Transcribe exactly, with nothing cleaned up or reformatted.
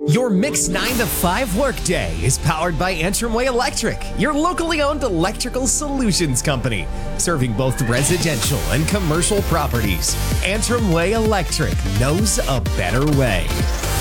Your mixed nine to five workday is powered by Antrim Way Electric, your locally owned electrical solutions company, serving both residential and commercial properties. Antrim Way Electric knows a better way.